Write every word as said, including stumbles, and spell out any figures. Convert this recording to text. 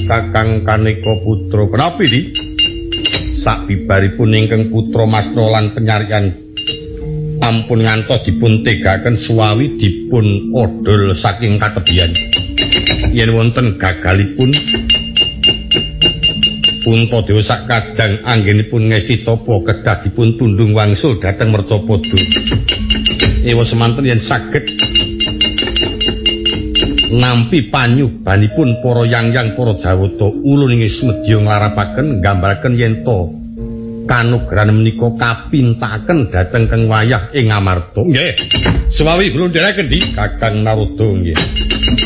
Kakang Kaneka Putra. Kenapi di? Sabibaripun ingkang putra masna lan penyarian ampun ngantos dipun tegaken suwawi dipun odol saking katebian. Yen wonten gagalipun Puntadewa sakadang anggenipun ngesti tapa kedah dipun tundung wangsul dhateng Mercapada. Ewa semanten yen saged nampi panyubanipun para yang-yang para Jawata ulun ing smedya nglarapaken nggambaraken yen to kanugrahan menika kapintaken dhateng keng wayah ing Amarta. Nggih. Suwawi kula ndherekaken di Kakang Narada nggih.